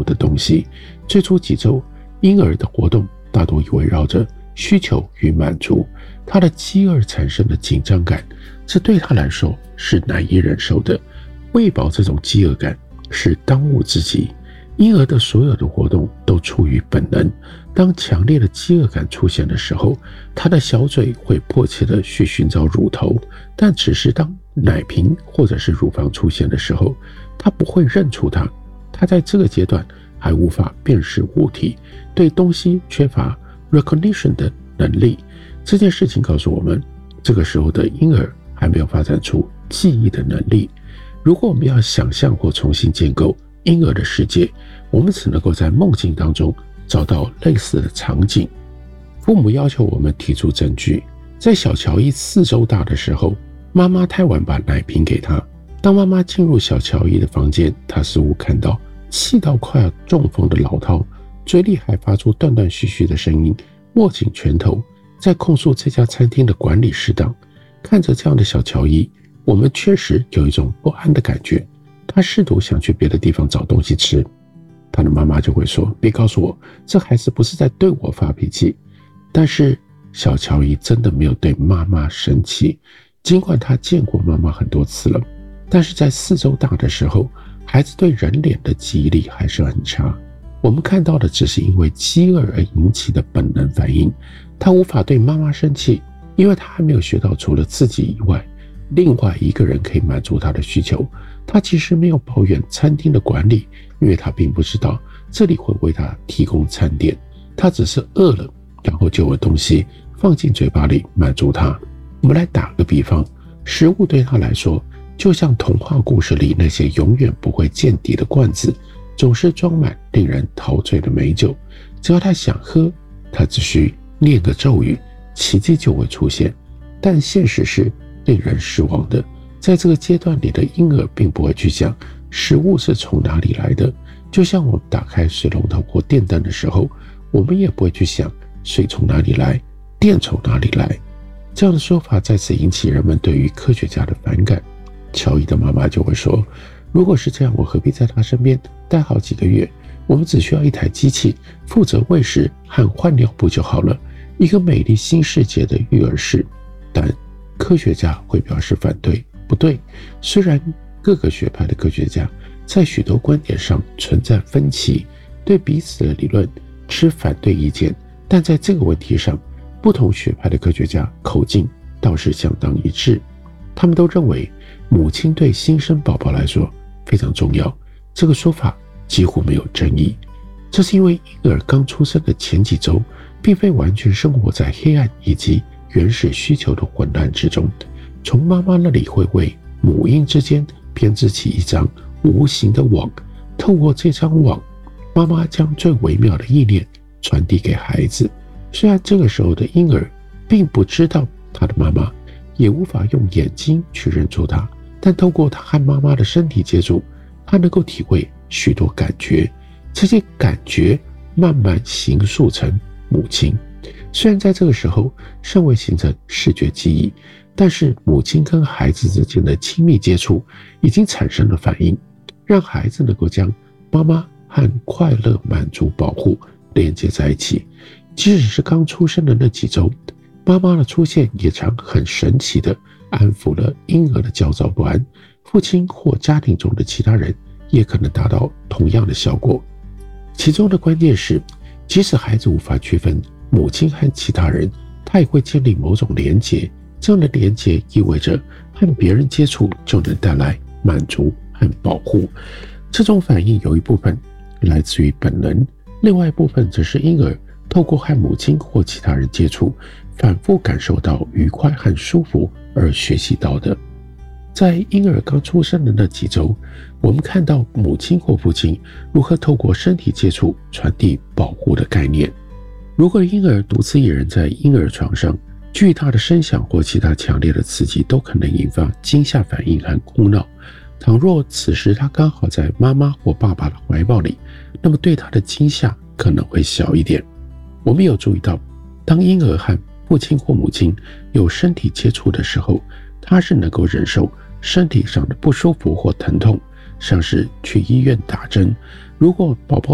的东西。最初几周，婴儿的活动大多围绕着需求与满足，他的饥饿产生的紧张感，这对他来说是难以忍受的。喂饱这种饥饿感是当务之急。婴儿的所有的活动都出于本能，当强烈的饥饿感出现的时候，他的小嘴会迫切地去寻找乳头，但只是当奶瓶或者是乳房出现的时候，他不会认出它。他在这个阶段还无法辨识物体，对东西缺乏 recognition 的能力。这件事情告诉我们，这个时候的婴儿还没有发展出记忆的能力。如果我们要想象或重新建构婴儿的世界，我们只能够在梦境当中找到类似的场景。父母要求我们提出证据，在小乔伊4周大的时候，妈妈太晚把奶瓶给他。当妈妈进入小乔伊的房间，他似乎看到气到快要中风的老饕，嘴里还发出断断续续的声音，握紧拳头，在控诉这家餐厅的管理失当。看着这样的小乔伊，我们确实有一种不安的感觉。他试图想去别的地方找东西吃，他的妈妈就会说，别告诉我这孩子不是在对我发脾气。但是小乔伊真的没有对妈妈生气，尽管他见过妈妈很多次了，但是在4周大的时候，孩子对人脸的记忆力还是很差。我们看到的只是因为饥饿而引起的本能反应，他无法对妈妈生气，因为他还没有学到除了自己以外另外一个人可以满足他的需求。他其实没有抱怨餐厅的管理，因为他并不知道这里会为他提供餐点，他只是饿了，然后就有东西放进嘴巴里满足他。我们来打个比方，食物对他来说就像童话故事里那些永远不会见底的罐子，总是装满令人陶醉的美酒。只要他想喝，他只需念个咒语，奇迹就会出现。但现实是令人失望的，在这个阶段里的婴儿并不会去想食物是从哪里来的，就像我们打开水龙头或电灯的时候，我们也不会去想水从哪里来，电从哪里来。这样的说法再次引起人们对于科学家的反感。乔伊的妈妈就会说，如果是这样，我何必在他身边待好几个月？我们只需要一台机器负责喂食和换尿布就好了，一个美丽新世界的育儿室。但科学家会表示反对，不对，虽然各个学派的科学家在许多观点上存在分歧，对彼此的理论持反对意见，但在这个问题上，不同学派的科学家口径倒是相当一致。他们都认为母亲对新生宝宝来说非常重要，这个说法几乎没有争议。这是因为婴儿刚出生的前几周并非完全生活在黑暗以及原始需求的混乱之中，从妈妈那里会为母婴之间编织起一张无形的网，透过这张网，妈妈将最微妙的意念传递给孩子。虽然这个时候的婴儿并不知道他的妈妈，也无法用眼睛去认出他，但透过他和妈妈的身体接触，他能够体会许多感觉，这些感觉慢慢形塑成母亲。虽然在这个时候尚未形成视觉记忆，但是母亲跟孩子之间的亲密接触已经产生了反应，让孩子能够将妈妈和快乐、满足、保护连接在一起。即使是刚出生的那几周，妈妈的出现也常很神奇地安抚了婴儿的焦躁不安，父亲或家庭中的其他人也可能达到同样的效果。其中的关键是，即使孩子无法区分母亲和其他人，他也会建立某种连结，这样的连结意味着和别人接触就能带来满足和保护。这种反应有一部分来自于本能，另外一部分则是婴儿透过和母亲或其他人接触，反复感受到愉快和舒服而学习到的。在婴儿刚出生的那几周，我们看到母亲或父亲如何透过身体接触传递保护的概念。如果婴儿独自一人在婴儿床上，巨大的声响或其他强烈的刺激都可能引发惊吓反应和哭闹。倘若此时他刚好在妈妈或爸爸的怀抱里，那么对他的惊吓可能会小一点。我们有注意到，当婴儿和父亲或母亲有身体接触的时候，他是能够忍受身体上的不舒服或疼痛，像是去医院打针。如果宝宝